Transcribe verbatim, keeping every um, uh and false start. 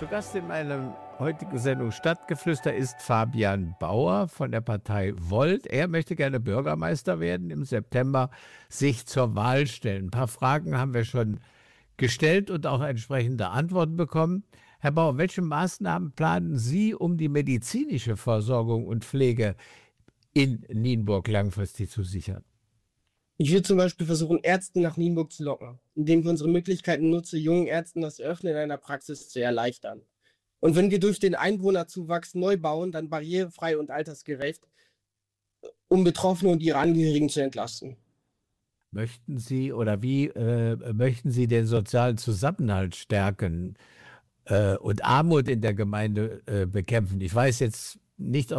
Gast in meiner heutigen Sendung Stadtgeflüster ist Fabian Bauer von der Partei Volt. Er möchte gerne Bürgermeister werden, im September sich zur Wahl stellen. Ein paar Fragen haben wir schon gestellt und auch entsprechende Antworten bekommen. Herr Bauer, welche Maßnahmen planen Sie, um die medizinische Versorgung und Pflege in Nienburg langfristig zu sichern? Ich würde zum Beispiel versuchen, Ärzte nach Nienburg zu locken, indem wir unsere Möglichkeiten nutzen, jungen Ärzten das Eröffnen einer Praxis zu erleichtern. Und wenn wir durch den Einwohnerzuwachs neu bauen, dann barrierefrei und altersgerecht, um Betroffene und ihre Angehörigen zu entlasten. Möchten Sie oder wie äh, möchten Sie den sozialen Zusammenhalt stärken äh, und Armut in der Gemeinde äh, bekämpfen? Ich weiß jetzt nicht,